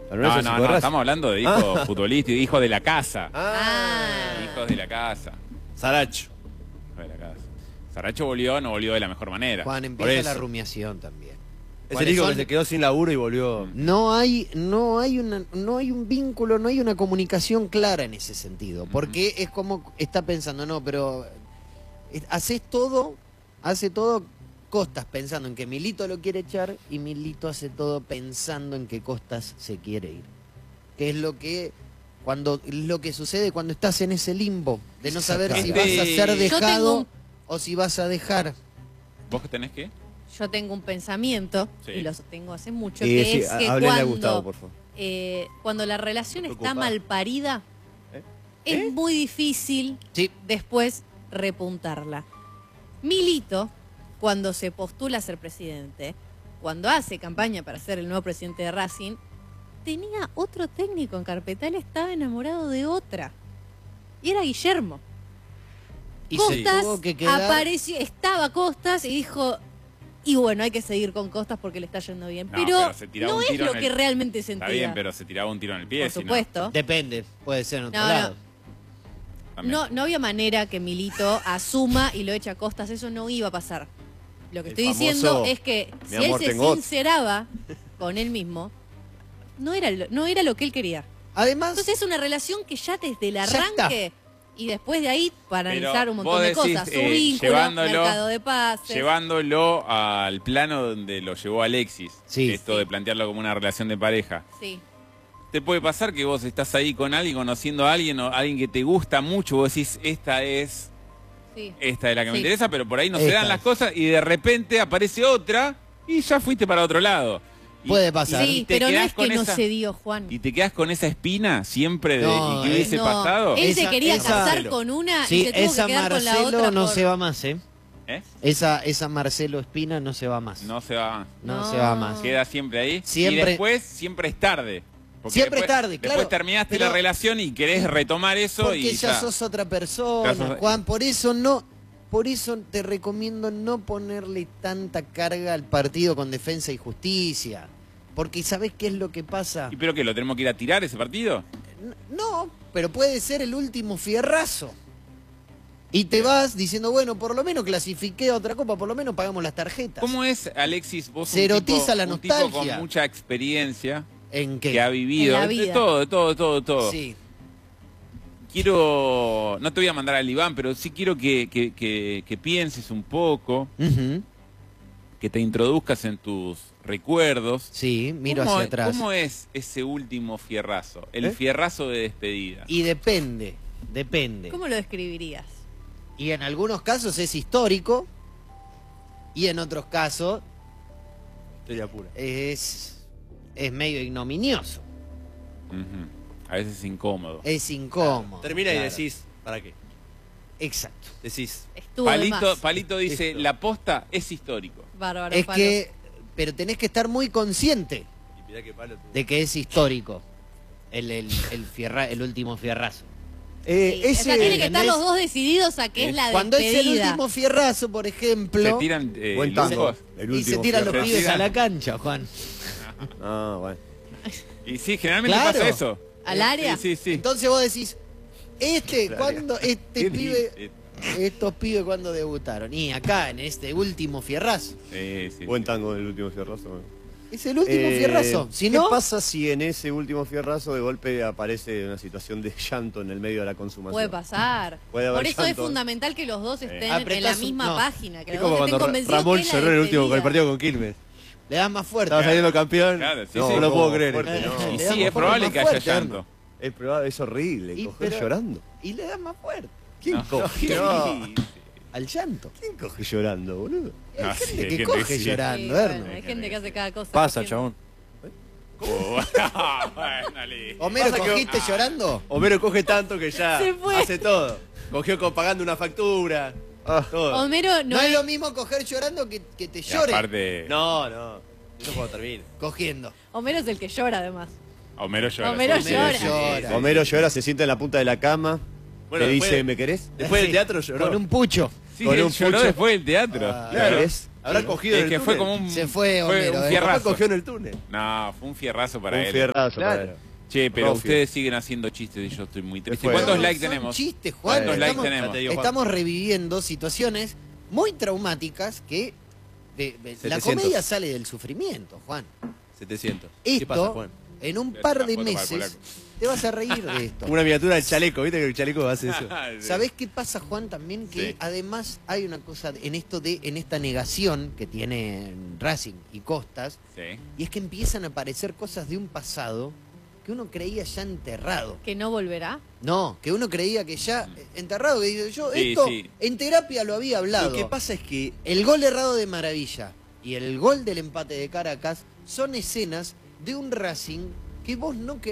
No, estamos hablando de hijos futbolistas, hijos de la casa. Hijos de la casa. Saracho. Hijos de la casa. Saracho volvió, no volvió de la mejor manera. Juan, empieza la rumiación también. Es el hijo que se quedó sin laburo y volvió. No hay un vínculo, no hay una comunicación clara en ese sentido. Porque es como está pensando, no, pero hace todo Costas pensando en que Milito lo quiere echar y Milito hace todo pensando en que Costas se quiere ir. Que es lo que sucede cuando estás en ese limbo de no saber si vas a ser dejado o si vas a dejar. ¿Vos tenés qué? Yo tengo un pensamiento, y lo sostengo hace mucho, que es que a Gustavo, por favor. Cuando la relación está mal parida, es muy difícil después repuntarla. Milito, cuando se postula a ser presidente, cuando hace campaña para ser el nuevo presidente de Racing, tenía otro técnico en carpeta, él estaba enamorado de otra. Y era Guillermo. Y Costas apareció, estaba Costas y dijo, y bueno, hay que seguir con Costas porque le está yendo bien. Pero no es lo que realmente sentía. Está bien, pero se tiraba un tiro en el pie. Por supuesto. Depende, puede ser en otro lado. No había manera que Milito asuma y lo eche a Costas, eso no iba a pasar. Lo que estoy diciendo es que si él se sinceraba con él mismo, no era lo que él quería. Además, entonces es una relación que ya desde el arranque y después de ahí para analizar un montón de cosas, su vínculo, mercado de pases. Llevándolo al plano donde lo llevó Alexis, esto de plantearlo como una relación de pareja. Sí. Te puede pasar que vos estás ahí con alguien, conociendo a alguien o alguien que te gusta mucho, vos decís, esta es la que me interesa, pero por ahí no se dan las cosas y de repente aparece otra y ya fuiste para otro lado. Puede pasar. Sí, pero no es que no se dio, Juan. Y te quedás con esa espina siempre de ¿y qué hubiese pasado? Él se quería casar con una y se tuvo que quedar con la otra. No se va más, Esa Marcelo Espina no se va más. No se va más. No se va más. Queda siempre ahí. Siempre. Y después siempre es tarde. Porque siempre es tarde, claro. Después terminaste la relación y querés retomar eso porque y ya sos otra persona, Juan. Por eso te recomiendo no ponerle tanta carga al partido con Defensa y Justicia. Porque ¿sabés qué es lo que pasa? ¿Y pero qué, lo tenemos que ir a tirar ese partido? No, pero puede ser el último fierrazo. Y te vas diciendo, bueno, por lo menos clasifiqué a otra copa, por lo menos pagamos las tarjetas. ¿Cómo es, Alexis, vos se erotiza la nostalgia. Un tipo con mucha experiencia? ¿En qué? Que ha vivido. De todo. Sí. Quiero, no te voy a mandar al Iván, pero sí quiero que pienses un poco, que te introduzcas en tus recuerdos. Sí, miro hacia atrás. ¿Cómo es ese último fierrazo? El fierrazo de despedida. Y depende. ¿Cómo lo describirías? Y en algunos casos es histórico, y en otros casos historia pura. Es medio ignominioso. A veces es incómodo. Es incómodo. Termina y decís, ¿para qué? Exacto. Decís. Palito dice, la posta es histórico. Bárbaro, es que, pero tenés que estar muy consciente de que es histórico el último fierrazo. O sea, tiene que estar los dos decididos a que es la cuando despedida. Es el último fierrazo, por ejemplo. Se tiran buen tango. Y se tiran los pibes a la cancha, Juan. Bueno. Y sí, generalmente pasa eso. ¿Al área? Sí. Entonces vos decís, estos pibes cuando debutaron. Y acá, en este último fierrazo. Buen tango del último fierrazo. Es el último fierrazo. Si ¿Qué no, pasa si en ese último fierrazo de golpe aparece una situación de llanto en el medio de la consumación? Puede pasar. Puede haber Por eso llanto. es fundamental que los dos estén en la misma página. Que es los como dos estén cuando convencidos Ramón que es la lloró en el último despedida. con el partido con Quilmes. le das más fuerte. Estaba saliendo campeón. Claro, No lo puedo creer. Fuerte, No. Y sí, es probable que haya llanto. Es probable, es horrible. Coger llorando. Y le das más fuerte. ¿Quién coge? Al llanto. ¿Quién coge llorando, boludo? Hay gente que coge llorando, Erno. Hay gente que hace cada cosa. Pasa, chabón. Homero, ¿cogiste llorando? Homero coge tanto que ya Se fue. hace todo. Cogió pagando una factura. Todo. Homero No es lo mismo coger llorando que te llore. Aparte, No. Eso cuando termine. Cogiendo. Homero es el que llora, además. Homero llora. Homero sí. llora. Homero llora, se sienta en la punta de la cama. Bueno, le después- dice, ¿me querés? Después del teatro lloró. Con un pucho. Sí, Con él un lloró pucho. después del teatro. Claro. ¿Me querés? Habrá cogido en el túnel. Fue como un... Se fue, Homero, un fierrazo. Cogió en el túnel. No, fue un fierrazo para él. Un fierrazo para él. Che, pero ustedes siguen haciendo chistes y yo estoy muy triste. ¿Cuántos likes tenemos? Chistes, Juan. ¿Cuántos likes tenemos? Estamos reviviendo situaciones muy traumáticas que... la comedia sale del sufrimiento, Juan. 700. Esto, ¿Qué pasa, Juan? En un par de meses te vas a reír de esto. Una miniatura del chaleco, ¿viste que el chaleco hace eso? ¿Sabés qué pasa, Juan? También que además hay una cosa en esta negación que tiene Racing y Costas, y es que empiezan a aparecer cosas de un pasado que uno creía ya enterrado. ¿Que no volverá? No, que uno creía que ya enterrado, que dice yo, esto en terapia lo había hablado. Lo que pasa es que el gol errado de Maravilla y el gol del empate de Caracas son escenas de un Racing que vos no querés.